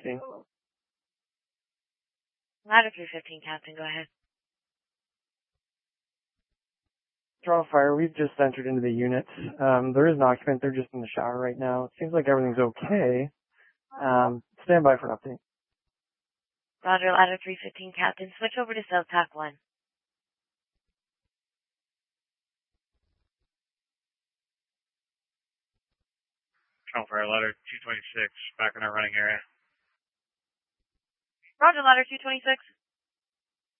315. Ladder 315, Captain, go ahead. Toronto Fire, we've just entered into the unit. There is an occupant. They're just in the shower right now. It seems like everything's okay. Stand by for an update. Roger, Ladder 315, Captain. Switch over to South Tac 1. Toronto Fire, Ladder 226, back in our running area. Roger, Ladder 226.